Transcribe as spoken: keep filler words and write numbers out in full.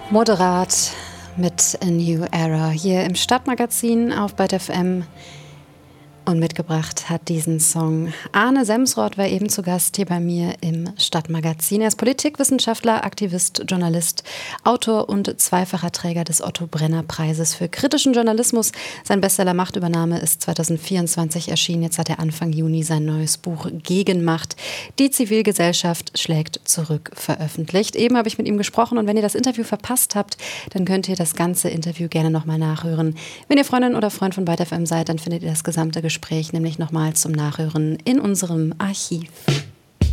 Moderat mit A New Era hier im Stadtmagazin auf Byte F M. Und mitgebracht hat diesen Song Arne Semsrott, war eben zu Gast hier bei mir im Stadtmagazin. Er ist Politikwissenschaftler, Aktivist, Journalist, Autor und zweifacher Träger des Otto-Brenner-Preises für kritischen Journalismus. Sein Bestseller Machtübernahme ist zwanzig vierundzwanzig erschienen. Jetzt hat er Anfang Juni sein neues Buch Gegenmacht. Die Zivilgesellschaft schlägt zurück veröffentlicht. Eben habe ich mit ihm gesprochen und wenn ihr das Interview verpasst habt, dann könnt ihr das ganze Interview gerne nochmal nachhören. Wenn ihr Freundin oder Freund von Byte F M seid, dann findet ihr das gesamte Gespräch nämlich nochmal zum Nachhören in unserem Archiv.